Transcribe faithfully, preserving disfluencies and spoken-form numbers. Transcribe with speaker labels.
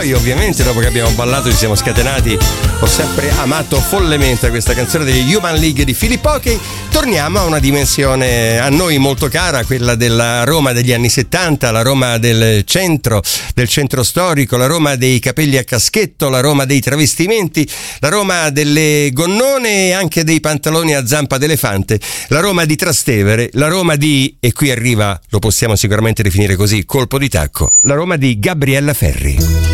Speaker 1: poi ovviamente dopo che abbiamo ballato ci siamo scatenati, ho sempre amato follemente questa canzone degli Human League di Filippo Occhi. Torniamo a una dimensione a noi molto cara, quella della Roma degli anni settanta, la Roma del centro, del centro storico, la Roma dei capelli a caschetto, la Roma dei travestimenti, la Roma delle gonnone e anche dei pantaloni a zampa d'elefante, la Roma di Trastevere, la Roma di, e qui arriva, lo possiamo sicuramente definire così, colpo di tacco, la Roma di Gabriella Ferri.